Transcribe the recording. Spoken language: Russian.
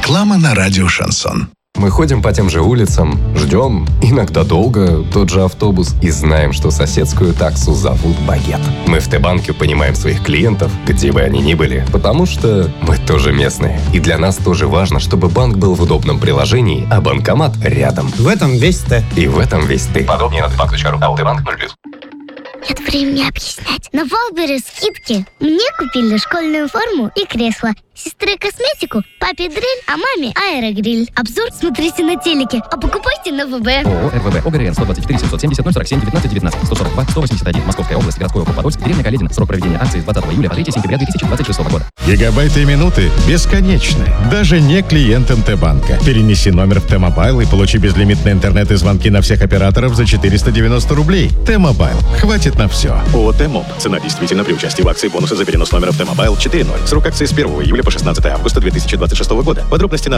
Реклама на радио «Шансон». Мы ходим по тем же улицам, ждем, иногда долго, тот же автобус, и знаем, что соседскую таксу зовут Багет. Мы в Т-банке понимаем своих клиентов, где бы они ни были, потому что мы тоже местные. И для нас тоже важно, чтобы банк был в удобном приложении, а банкомат рядом. В этом весь Т. И в этом весь ты. Подробнее на tbank.ru. АО Т-банк 0+. Нет времени объяснять. На Валберес скидки. Мне купили школьную форму и кресло. Сестре косметику, папе дрель, а маме аэрогриль. Обзор смотрите на телеке, а покупайте на ВБ. ООО РВБ ОГРН 124 770 047 19 19 142 181 Московская область, городской округ Подольск, деревня Каледина. Срок проведения акции с 20 июля по 3 сентября 2026 года. Гигабайты и минуты бесконечны. Даже не клиентам Т-банка. Перенеси номер в Т-мобайл и получи безлимитный интернет и звонки на всех операторов за 490 рублей. Т-мобайл. Хватит на все. ООО «Т-моб». Цена действительно при участии в акции бонусы за перенос номера в Т-мобайл 4.0. Срок акции с 1 июля по 16 августа 2026 года. Подробности на